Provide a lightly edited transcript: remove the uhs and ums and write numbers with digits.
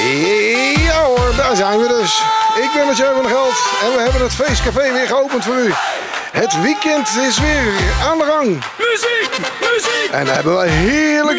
Ja hoor, daar zijn we dus. Ik ben Mathieu van der Geld en we hebben het feestcafé weer geopend voor u. Het weekend is weer aan de gang. Muziek, muziek. En daar hebben we heerlijk